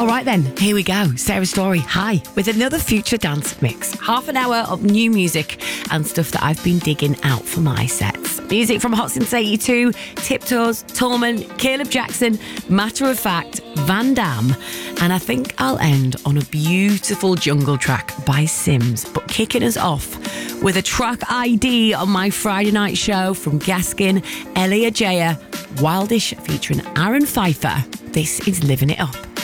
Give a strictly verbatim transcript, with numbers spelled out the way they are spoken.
All right then, here we go. Sarah Story, hi, with another Future Dance Mix. Half an hour of new music and stuff that I've been digging out for my sets. Music from Hot Since eighty-two, Tiptoes, Tallman, Caleb Jackson, Matter of Fact, Van Damme, and I think I'll end on a beautiful jungle track by Sims, but kicking us off with a track I D on my Friday night show from Gaskin, Elia Jaya, Wildish featuring Aaron Pfeiffer. This is Living It Up.